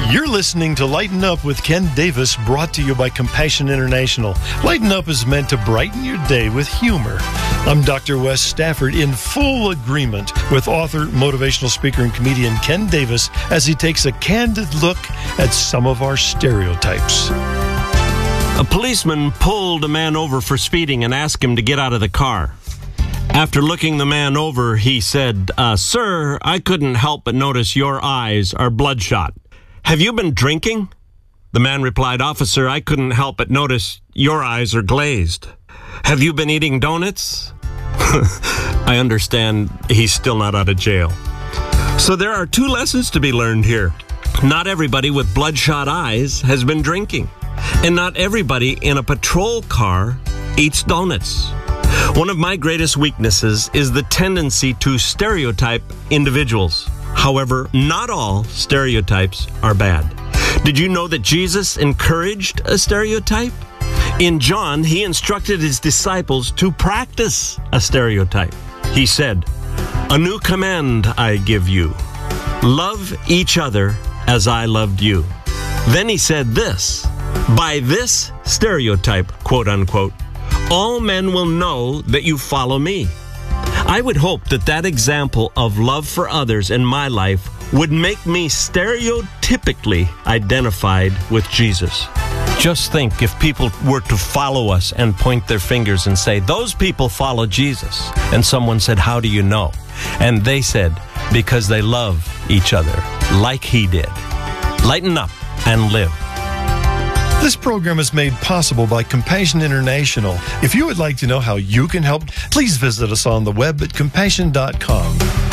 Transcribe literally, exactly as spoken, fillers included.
You're listening to Lighten Up with Ken Davis, brought to you by Compassion International. Lighten Up is meant to brighten your day with humor. I'm Doctor Wes Stafford, in full agreement with author, motivational speaker, and comedian Ken Davis as he takes a candid look at some of our stereotypes. A policeman pulled a man over for speeding and asked him to get out of the car. After looking the man over, he said, uh, Sir, I couldn't help but notice your eyes are bloodshot. Have you been drinking? The man replied, Officer, I couldn't help but notice your eyes are glazed. Have you been eating donuts? I understand he's still not out of jail. So there are two lessons to be learned here. Not everybody with bloodshot eyes has been drinking. And not everybody in a patrol car eats donuts. One of my greatest weaknesses is the tendency to stereotype individuals. However, not all stereotypes are bad. Did you know that Jesus encouraged a stereotype? In John, he instructed his disciples to practice a stereotype. He said, A new command I give you. Love each other as I loved you. Then he said this, By this stereotype, quote unquote, all men will know that you follow me. I would hope that that example of love for others in my life would make me stereotypically identified with Jesus. Just think if people were to follow us and point their fingers and say, those people follow Jesus. And someone said, how do you know? And they said, because they love each other like he did. Lighten up and live. This program is made possible by Compassion International. If you would like to know how you can help, please visit us on the web at compassion dot com.